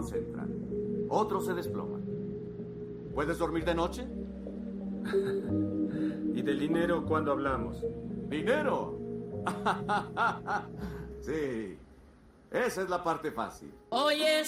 concentran. Otros se desploman. ¿Puedes dormir de noche? ¿Y del dinero cuándo hablamos? ¿Dinero? Sí. Esa es la parte fácil. Hoy es